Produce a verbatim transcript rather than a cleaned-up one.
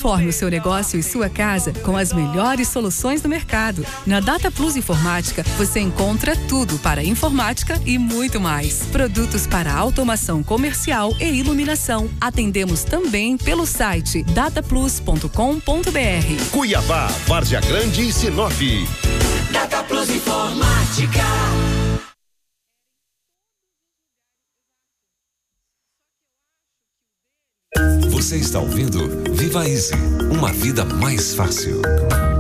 Transforme o seu negócio e sua casa com as melhores soluções do mercado. Na Data Plus Informática, você encontra tudo para informática e muito mais. Produtos para automação comercial e iluminação. Atendemos também pelo site data plus ponto com ponto br. Cuiabá, Várzea Grande e Sinop. Data Plus Informática. Você está ouvindo Viva Easy, uma vida mais fácil.